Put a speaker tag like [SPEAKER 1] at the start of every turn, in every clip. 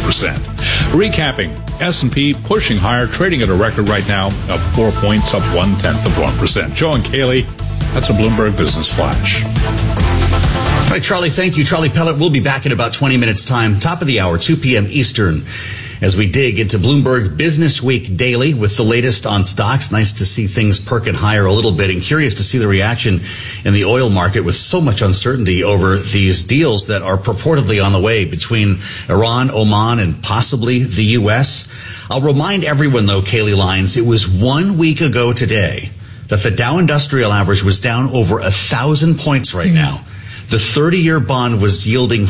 [SPEAKER 1] Recapping, S&P pushing higher, trading at a record right now, up 4 points, up 0.1%. Joe and Kaylee, that's a Bloomberg Business Flash.
[SPEAKER 2] All right, Charlie, thank you. Charlie Pellet will be back in about 20 minutes' time, top of the hour, 2 p.m. Eastern, as we dig into Bloomberg Business Week Daily with the latest on stocks. Nice to see things perking higher a little bit, and curious to see the reaction in the oil market with so much uncertainty over these deals that are purportedly on the way between Iran, Oman, and possibly the U.S. I'll remind everyone, though, Kaylee Lyons, it was 1 week ago today that the Dow Industrial Average was down over 1,000 points right now. The 30-year bond was yielding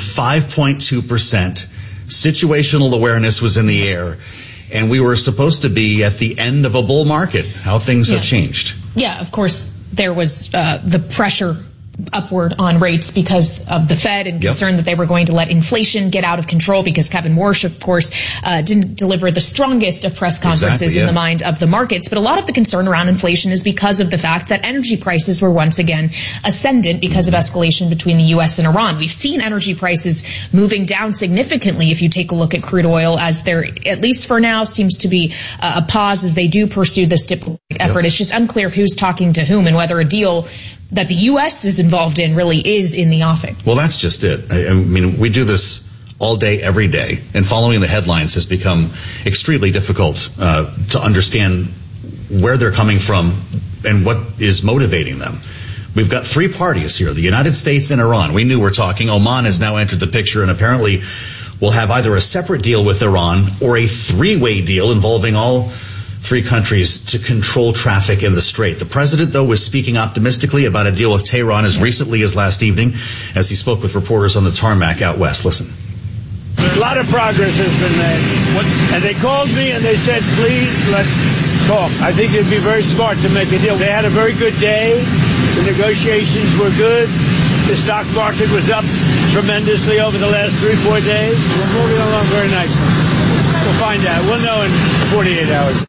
[SPEAKER 2] 5.2%. Situational awareness was in the air. And we were supposed to be at the end of a bull market. How things have changed.
[SPEAKER 3] Yeah, of course, there was the pressure upward on rates because of the Fed and concern that they were going to let inflation get out of control, because Kevin Warsh, of course, didn't deliver the strongest of press conferences in the mind of the markets. But a lot of the concern around inflation is because of the fact that energy prices were once again ascendant because of escalation between the U.S. and Iran. We've seen energy prices moving down significantly if you take a look at crude oil, as there, at least for now, seems to be a pause as they do pursue this diplomatic effort. It's just unclear who's talking to whom and whether a deal that the U.S. is involved in really is in the offing.
[SPEAKER 2] Well, that's just it. I mean, we do this all day, every day, and following the headlines has become extremely difficult to understand where they're coming from and what is motivating them. We've got three parties here, the United States and Iran. We knew we're talking. Oman has now entered the picture and apparently will have either a separate deal with Iran or a three-way deal involving all three countries to control traffic in the Strait. The president, though, was speaking optimistically about a deal with Tehran as recently as last evening as he spoke with reporters on the tarmac out west. Listen.
[SPEAKER 4] A lot of progress has been made. And they called me and they said, please, let's talk. I think it'd be very smart to make a deal. They had a very good day. The negotiations were good. The stock market was up tremendously over the last 3-4 days. We're moving along very nicely. We'll find out. We'll know in 48 hours.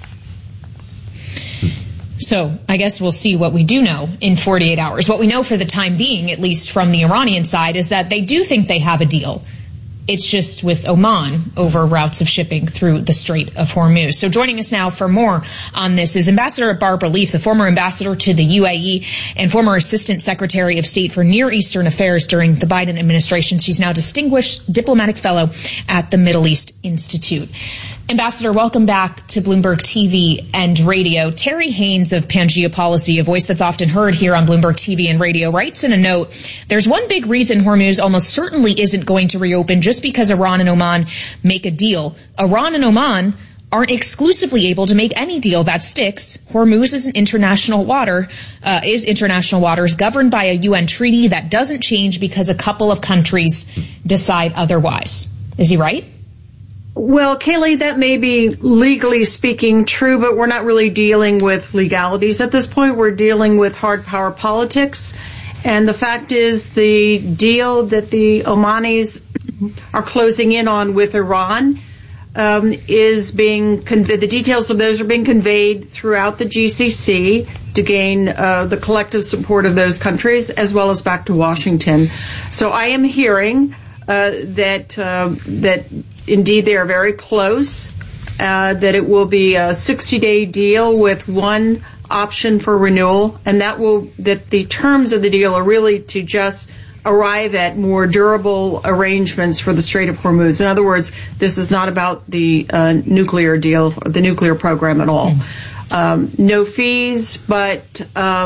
[SPEAKER 3] So I guess we'll see what we do know in 48 hours. What we know for the time being, at least from the Iranian side, is that they do think they have a deal. It's just with Oman over routes of shipping through the Strait of Hormuz. So joining us now for more on this is Ambassador Barbara Leaf, the former ambassador to the UAE and former Assistant Secretary of State for Near Eastern Affairs during the Biden administration. She's now Distinguished Diplomatic Fellow at the Middle East Institute. Ambassador, welcome back to Bloomberg TV and radio. Terry Haynes of Pangea Policy, a voice that's often heard here on Bloomberg TV and radio, writes in a note, there's one big reason Hormuz almost certainly isn't going to reopen just because Iran and Oman make a deal. Iran and Oman aren't exclusively able to make any deal that sticks. Hormuz is international waters governed by a UN treaty that doesn't change because a couple of countries decide otherwise. Is he right?
[SPEAKER 5] Well, Kaylee, that may be legally speaking true, but we're not really dealing with legalities at this point. We're dealing with hard power politics. And the fact is the deal that the Omanis are closing in on with Iran is being conveyed. The details of those are being conveyed throughout the GCC to gain the collective support of those countries, as well as back to Washington. So I am hearing that indeed they are very close, that it will be a 60-day deal with one option for renewal, and that the terms of the deal are really to just arrive at more durable arrangements for the Strait of Hormuz. In other words, this is not about the nuclear deal, or the nuclear program at all. No fees, but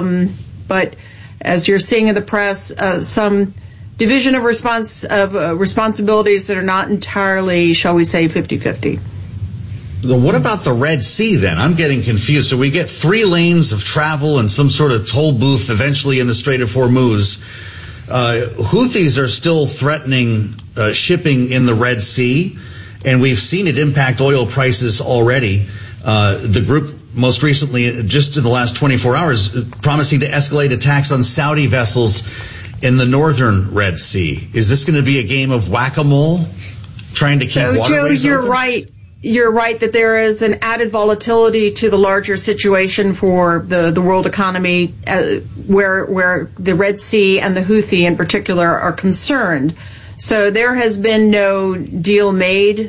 [SPEAKER 5] as you're seeing in the press, some division of responsibilities that are not entirely, shall we say, 50-50.
[SPEAKER 2] What about the Red Sea, then? I'm getting confused. So we get 3 lanes of travel and some sort of toll booth eventually in the Strait of Hormuz. Houthis are still threatening shipping in the Red Sea, and we've seen it impact oil prices already. The group most recently, just in the last 24 hours, promising to escalate attacks on Saudi vessels in the northern Red Sea. Is this going to be a game of whack-a-mole, trying to keep waterways
[SPEAKER 5] Joe, you're
[SPEAKER 2] open?
[SPEAKER 5] right. You're right that there is an added volatility to the larger situation for the world economy, where the Red Sea and the Houthi in particular are concerned. So there has been no deal made